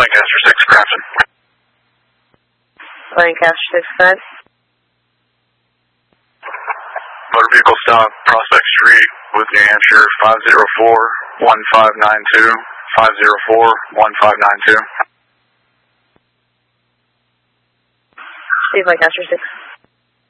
Lancaster 6, Crafton. Lancaster 6, Fred. Motor vehicle stop, Prospect Street, with New Hampshire, 504-1592, 504-1592. Steve Lancaster 6.